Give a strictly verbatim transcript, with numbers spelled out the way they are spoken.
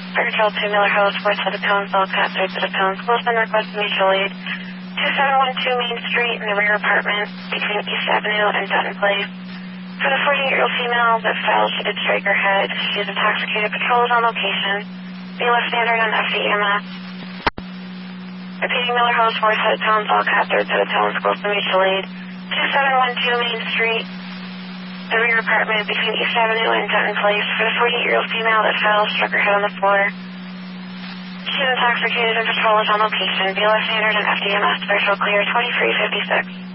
Fairchild to Miller House, West Side of Townsville, Cat third Side of Townsville, and request mutual aid. two seven one two Main Street in the rear apartment between East Avenue and Dutton Place. For the forty-eight-year-old female that fell, she did strike her head. She is intoxicated. Patrol is on location. B L S standard on F D E M S. Repeating Miller House, West Side of Townsville, Cat third Side of Townsville, for mutual aid. two seven one two Main Street, the rear apartment between East Avenue and Dutton Place. For the forty-eight-year-old female that fell, struck her head on the floor. She is intoxicated and patrol is on location. B L S standard and F D M S, threshold clear, twenty-three fifty-six.